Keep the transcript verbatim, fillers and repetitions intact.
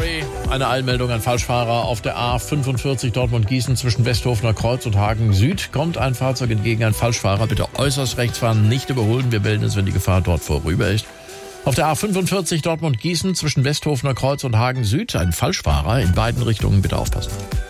Sorry, eine Eilmeldung an Falschfahrer. Auf der A fünfundvierzig Dortmund-Gießen zwischen Westhofener Kreuz und Hagen Süd kommt ein Fahrzeug entgegen. Ein Falschfahrer, bitte äußerst rechts fahren, nicht überholen. Wir melden es, wenn die Gefahr dort vorüber ist. Auf der A fünfundvierzig Dortmund-Gießen zwischen Westhofener Kreuz und Hagen Süd ein Falschfahrer. In beiden Richtungen bitte aufpassen.